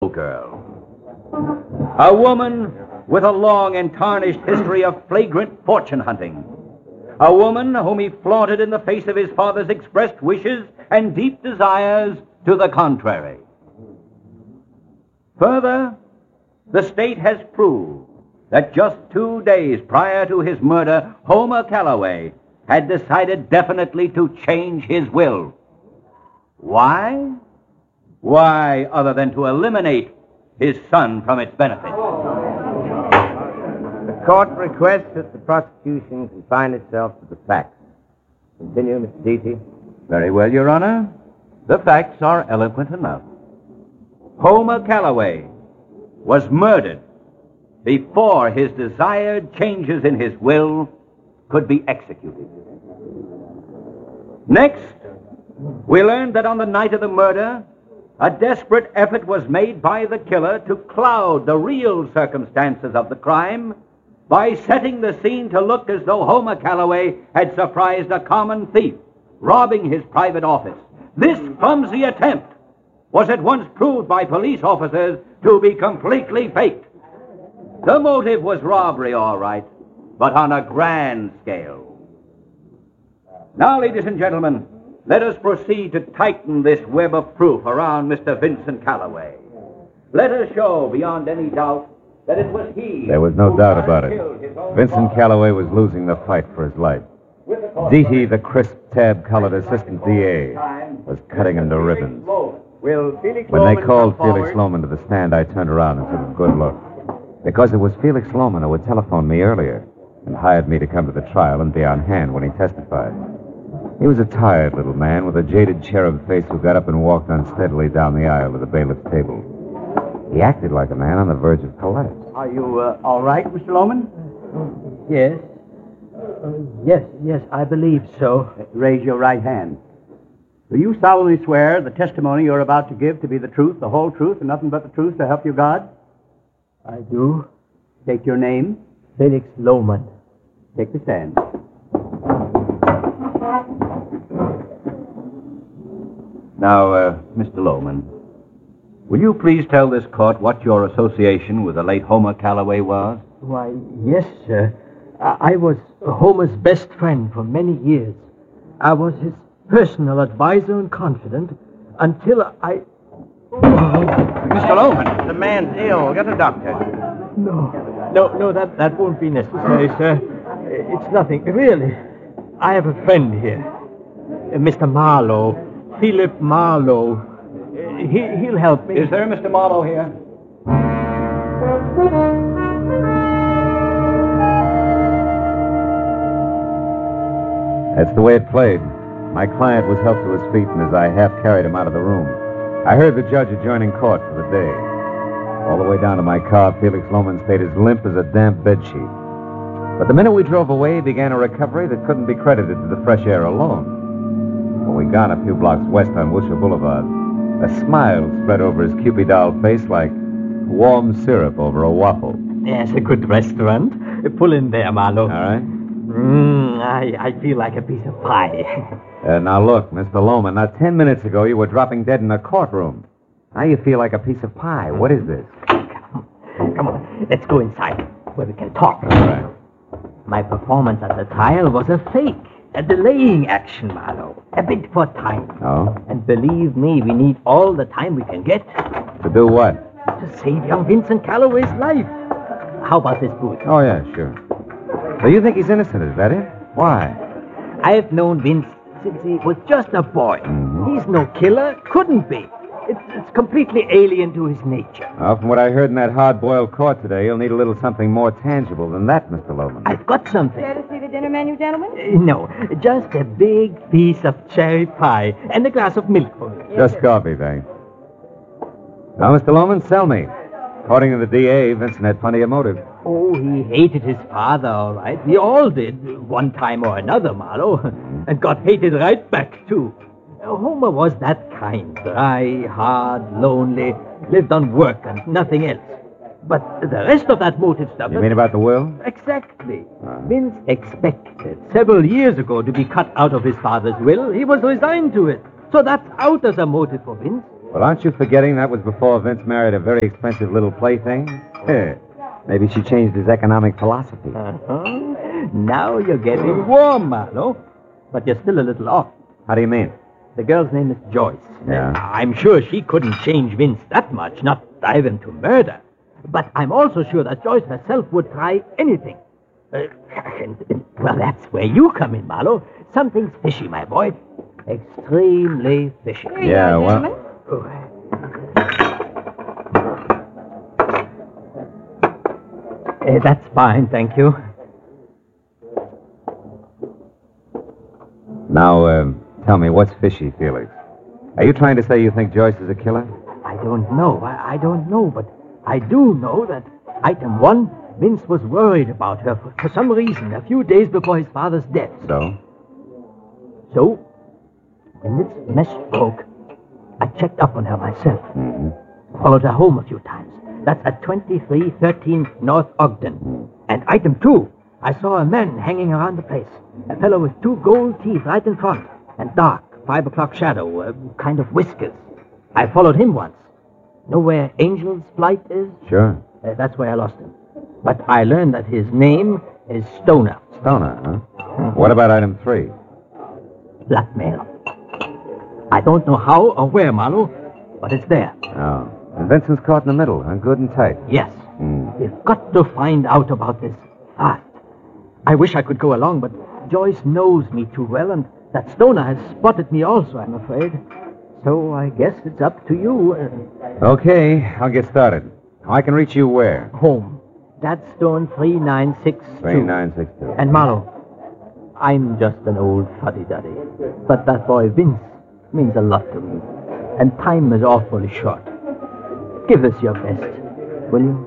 girl. A woman with a long and tarnished history of flagrant fortune hunting. A woman whom he flaunted in the face of his father's expressed wishes and deep desires to the contrary. Further, the state has proved that just 2 days prior to his murder, Homer Calloway had decided definitely to change his will. Why? Why, other than to eliminate his son from its benefit? The court requests that the prosecution confine itself to the facts. Continue, Mr. Deity. Very well, Your Honor. The facts are eloquent enough. Homer Calloway was murdered before his desired changes in his will could be executed. Next, we learned that on the night of the murder, a desperate effort was made by the killer to cloud the real circumstances of the crime by setting the scene to look as though Homer Calloway had surprised a common thief, robbing his private office. This clumsy attempt was at once proved by police officers to be completely faked. The motive was robbery, all right, but on a grand scale. Now, ladies and gentlemen, let us proceed to tighten this web of proof around Mr. Vincent Calloway. Let us show beyond any doubt that it was he. There was no doubt about it. Vincent Calloway was losing the fight for his life. Deity, the crisp, tab-colored assistant DA, was cutting him to ribbons. When they called Felix Lohman to the stand, I turned around and took a good look. Because it was Felix Lohman who had telephoned me earlier and hired me to come to the trial and be on hand when he testified. He was a tired little man with a jaded cherub face who got up and walked unsteadily down the aisle to the bailiff's table. He acted like a man on the verge of collapse. Are you all right, Mr. Lohman? Yes. Yes, I believe so. Raise your right hand. Do you solemnly swear the testimony you're about to give to be the truth, the whole truth, and nothing but the truth to help you God? I do. State your name. Felix Lohman. Take the stand. Now, Mr. Lohman, will you please tell this court what your association with the late Homer Calloway was? Why, yes, sir. I was Homer's best friend for many years. I was his personal advisor and confidant until I... Mr. Lohman! The man's ill. Get a doctor. No, that won't be necessary, sir. It's nothing, really. I have a friend here, Mr. Marlowe, Philip Marlowe. He'll help me. Is there Mr. Marlowe here? That's the way it played. My client was helped to his feet, and as I half carried him out of the room, I heard the judge adjourning court for the day. All the way down to my car, Felix Lohman stayed as limp as a damp bedsheet. But the minute we drove away, he began a recovery that couldn't be credited to the fresh air alone. When we got a few blocks west on Wilshire Boulevard, a smile spread over his Cupid-doll face like warm syrup over a waffle. There's a good restaurant. Pull in there, Marlowe. All right? I feel like a piece of pie. Now look, Mr. Lohman, not 10 minutes ago you were dropping dead in a courtroom. Now you feel like a piece of pie. What is this? Come on, let's go inside where we can talk. All right. My performance at the trial was a fake, a delaying action, Marlowe. A bit for time. Oh? And believe me, we need all the time we can get To do what? to save young Vincent Calloway's life. How about this booth? Oh, yeah, sure. So you think he's innocent, is that it? Why? I've known Vince since he was just a boy. Mm-hmm. He's no killer. Couldn't be. It's completely alien to his nature. Well, from what I heard in that hard-boiled court today, you'll need a little something more tangible than that, Mr. Lohman. I've got something. Care to see the dinner menu, gentlemen? No, just a big piece of cherry pie and a glass of milk for me. Just coffee, thanks. Now, Mr. Lohman, sell me. According to the DA, Vincent had plenty of motive. Oh, he hated his father, all right. We all did, one time or another, Marlowe. And got hated right back, too. Homer was that kind. Dry, hard, lonely, lived on work and nothing else. But the rest of that motive stuff... You mean about the will? Exactly. Vince expected several years ago to be cut out of his father's will. He was resigned to it. So that's out as a motive for Vince. Well, aren't you forgetting that was before Vince married a very expensive little plaything? Maybe she changed his economic philosophy. Now you're getting warm, Marlowe. But you're still a little off. How do you mean? The girl's name is Joyce. Yeah. I'm sure she couldn't change Vince that much, not drive him to murder. But I'm also sure that Joyce herself would try anything. Well, that's where you come in, Marlowe. Something's fishy, my boy. Extremely fishy. Yeah, well... That's fine, thank you. Now, tell me, what's fishy, Felix? Are you trying to say you think Joyce is a killer? I don't know. I don't know, but I do know that item 1, Vince was worried about her for some reason a few days before his father's death. So? So, when this mess broke, I checked up on her myself. Followed her home a few times. That's at 2313 North Ogden. And item 2, I saw a man hanging around the place. A fellow with 2 gold teeth right in front. And dark, 5 o'clock shadow, kind of whiskers. I followed him once. Know where Angel's Flight is? Sure. That's where I lost him. But I learned that his name is Stoner. Stoner, huh? What about item 3? Blackmail. I don't know how or where, Marlowe, but it's there. Oh. And Vincent's caught in the middle, huh? Good and tight. Yes. We've got to find out about this fast. I wish I could go along, but Joyce knows me too well, and that Stoner has spotted me also, I'm afraid. So I guess it's up to you. Okay, I'll get started. I can reach you where? Home. Gladstone 3962. 3962. And Marlowe, I'm just an old fuddy-duddy. But that boy Vince means a lot to me. And time is awfully short. Give us your best, will you?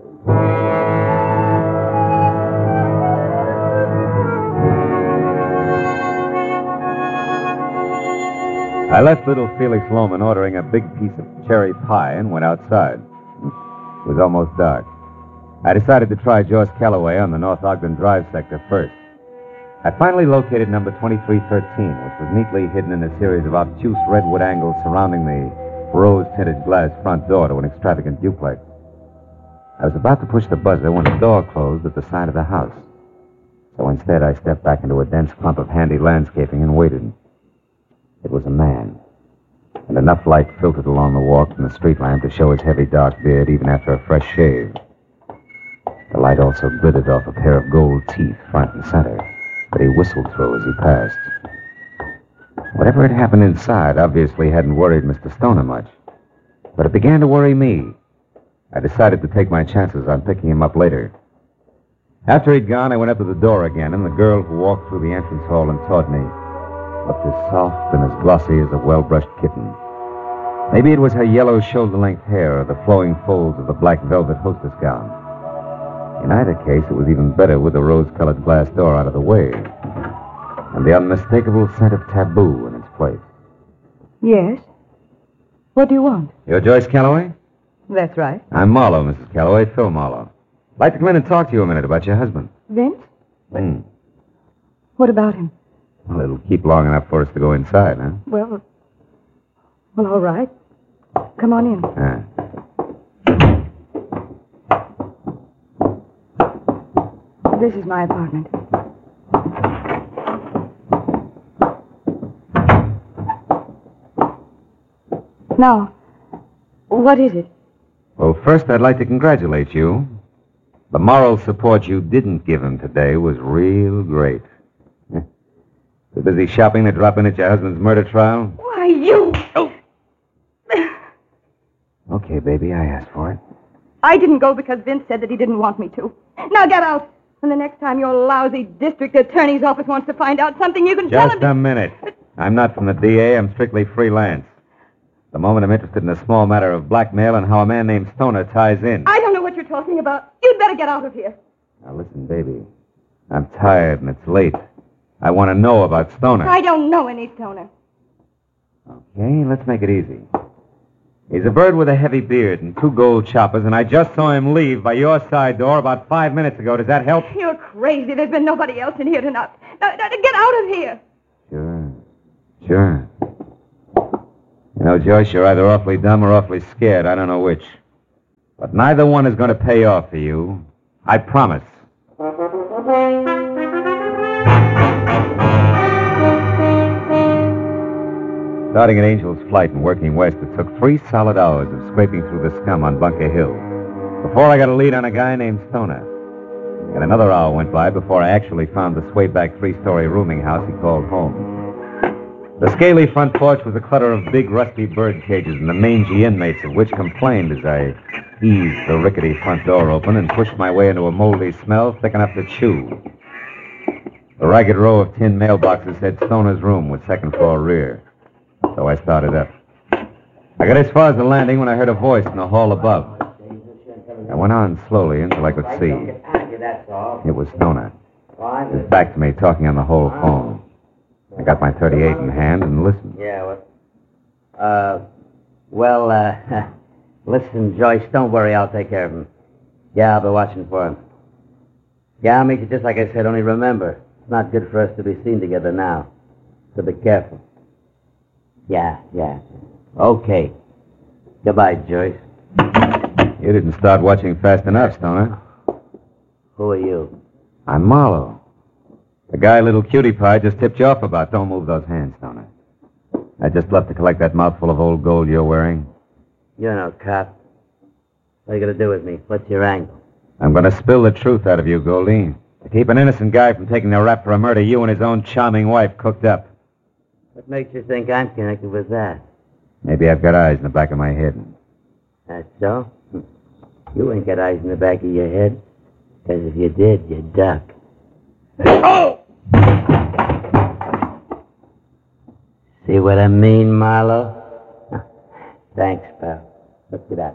I left little Felix Lohman ordering a big piece of cherry pie and went outside. It was almost dark. I decided to try Joyce Calloway on the North Ogden Drive sector first. I finally located number 2313, which was neatly hidden in a series of obtuse redwood angles surrounding the rose-tinted glass front door to an extravagant duplex. I was about to push the buzzer when the door closed at the side of the house. So instead, I stepped back into a dense clump of handy landscaping and waited. It was a man, and enough light filtered along the walk from the street lamp to show his heavy dark beard even after a fresh shave. The light also glittered off a pair of gold teeth front and center that he whistled through as he passed. Whatever had happened inside obviously hadn't worried Mr. Stoner much, but it began to worry me. I decided to take my chances on picking him up later. After he'd gone, I went up to the door again, and the girl who walked through the entrance hall and taught me looked as soft and as glossy as a well-brushed kitten. Maybe it was her yellow shoulder-length hair or the flowing folds of the black velvet hostess gown. In either case, it was even better with the rose-colored glass door out of the way and the unmistakable scent of taboo in its place. Yes? What do you want? You're Joyce Calloway? That's right. I'm Marlowe, Mrs. Calloway, Phil Marlowe. I'd like to come in and talk to you a minute about your husband. Vince? What about him? Well, it'll keep long enough for us to go inside, huh? Well, all right. Come on in. This is my apartment. Now, what is it? Well, first, I'd like to congratulate you. The moral support you didn't give him today was real great. Too busy shopping to drop in at your husband's murder trial? Why, you... Oh. Okay, baby, I asked for it. I didn't go because Vince said that he didn't want me to. Now get out. And the next time your lousy district attorney's office wants to find out something, you can tell him... Just a minute. I'm not from the DA. I'm strictly freelance. At the moment, I'm interested in a small matter of blackmail and how a man named Stoner ties in. I don't know what you're talking about. You'd better get out of here. Now, listen, baby. I'm tired and it's late. I want to know about Stoner. I don't know any Stoner. Okay, let's make it easy. He's a bird with a heavy beard and 2 gold choppers, and I just saw him leave by your side door about 5 minutes ago. Does that help? You're crazy. There's been nobody else in here tonight. Now, get out of here. Sure. You know, Joyce, you're either awfully dumb or awfully scared. I don't know which. But neither one is going to pay off for you. I promise. Starting at Angel's Flight and working west, it took 3 solid hours of scraping through the scum on Bunker Hill before I got a lead on a guy named Stoner. And another hour went by before I actually found the swayback 3-story rooming house he called home. The scaly front porch was a clutter of big, rusty bird cages and the mangy inmates of which complained as I eased the rickety front door open and pushed my way into a moldy smell thick enough to chew. The ragged row of tin mailboxes said Stoner's room with second floor rear. So I started up. I got as far as the landing when I heard a voice in the hall above. I went on slowly until I could see. It was Stoner. His back to me, talking on the whole phone. I got my .38 in hand and listened. Yeah, listen, Joyce, don't worry, I'll take care of him. Yeah, I'll be watching for him. Yeah, I'll meet you just like I said, only remember, it's not good for us to be seen together now. So be careful. Yeah. Okay. Goodbye, Joyce. You didn't start watching fast enough, Stoner. Who are you? I'm Marlowe. The guy little cutie pie just tipped you off about. Don't move those hands, Stoner. I just left to collect that mouthful of old gold you're wearing. You're no cop. What are you going to do with me? What's your angle? I'm going to spill the truth out of you, Goldie. To keep an innocent guy from taking the rap for a murder you and his own charming wife cooked up. What makes you think I'm connected with that? Maybe I've got eyes in the back of my head. That's so? You ain't got eyes in the back of your head. Because if you did, you'd duck. Oh! See what I mean, Marlowe? Thanks, pal. Look at that.